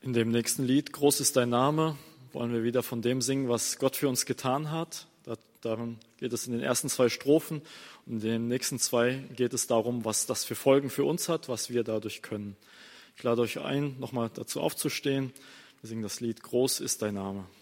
In dem nächsten Lied, Groß ist dein Name, wollen wir wieder von dem singen, was Gott für uns getan hat. Darum geht es in den ersten 2 Strophen. Und in den nächsten 2 geht es darum, was das für Folgen für uns hat, was wir dadurch können. Ich lade euch ein, nochmal dazu aufzustehen. Wir singen das Lied, Groß ist dein Name.